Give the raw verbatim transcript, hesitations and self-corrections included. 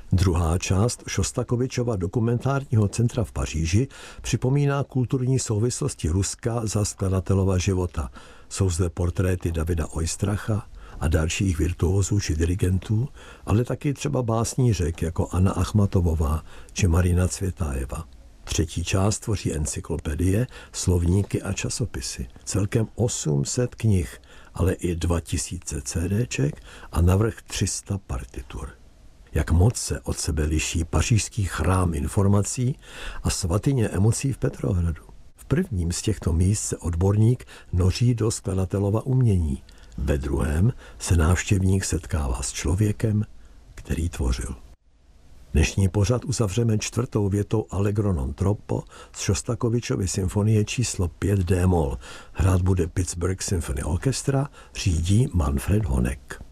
Druhá část Šostakovičova dokumentárního centra v Paříži připomíná kulturní souvislosti Ruska za skladatelova života. Jsou zde portréty Davida Oistracha a dalších virtuózů či dirigentů, ale taky třeba básnířek jako Anna Achmatovová či Marina Cvětájeva. Třetí část tvoří encyklopedie, slovníky a časopisy. Celkem osm set knih, ale i dva tisíce CDček a navrch tři sta partitur. Jak moc se od sebe liší pařížský chrám informací a svatyně emocí v Petrohradu. V prvním z těchto míst se odborník noří do skladatelova umění. Ve druhém se návštěvník setkává s člověkem, který tvořil. Dnešní pořad uzavřeme čtvrtou větou Allegro non troppo z Šostakovičovy symfonie číslo pět D-moll. Hrát bude Pittsburgh Symphony Orchestra, řídí Manfred Honeck.